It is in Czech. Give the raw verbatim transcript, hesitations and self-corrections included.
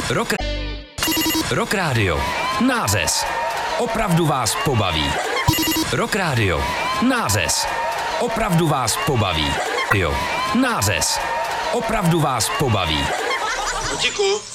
Rock, Rock Radio. Nářez. Opravdu vás pobaví. Rock Radio. Nářez. Opravdu vás pobaví. Jo. Nářez. Opravdu vás pobaví. Díku.